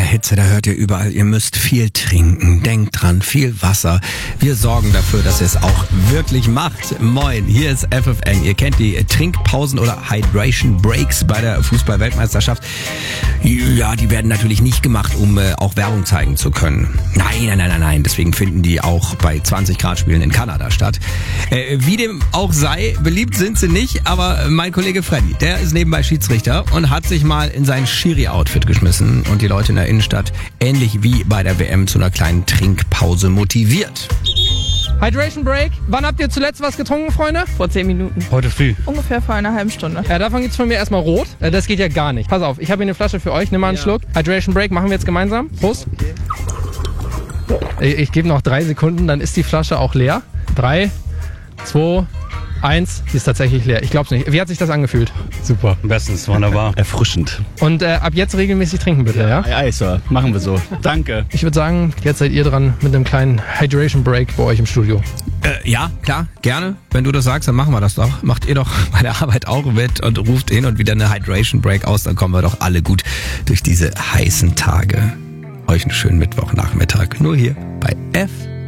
Hitze, da hört ihr überall, ihr müsst viel trinken. Denkt dran, viel Wasser. Wir sorgen dafür, dass ihr es auch wirklich macht. Moin, hier ist FFN. Ihr kennt die Trinkpausen oder Hydration Breaks bei der Fußball-Weltmeisterschaft. Ja, die werden natürlich nicht gemacht, um auch Werbung zeigen zu können. Nein. Deswegen finden die auch bei 20 Grad Spielen in Kanada statt. Wie dem auch sei, beliebt sind sie nicht, aber mein Kollege Freddy, der ist nebenbei Schiedsrichter und hat sich mal in sein Schiri-Outfit geschmissen und die Leute in der Innenstadt ähnlich wie bei der WM zu einer kleinen Trinkpause motiviert. Hydration Break. Wann habt ihr zuletzt was getrunken, Freunde? Vor 10 Minuten. Heute früh. Ungefähr vor einer halben Stunde. Ja, davon gibt's von mir erstmal rot. Das geht ja gar nicht. Pass auf, ich habe hier eine Flasche für euch. Nimm mal einen Schluck. Hydration Break machen wir jetzt gemeinsam. Prost. Okay. Ich gebe noch 3 Sekunden, dann ist die Flasche auch leer. 3, 2, 1. Die ist tatsächlich leer. Ich glaub's nicht. Wie hat sich das angefühlt? Super. Bestens, wunderbar. Erfrischend. Und ab jetzt regelmäßig trinken bitte, ja? Ja, Sir. Machen wir so. Danke. Ich würde sagen, jetzt seid ihr dran mit einem kleinen Hydration Break bei euch im Studio. Ja, klar, gerne. Wenn du das sagst, dann machen wir das doch. Macht ihr doch bei der Arbeit auch mit und ruft hin und wieder eine Hydration Break aus, dann kommen wir doch alle gut durch diese heißen Tage. Euch einen schönen Mittwochnachmittag. Nur hier bei FFN.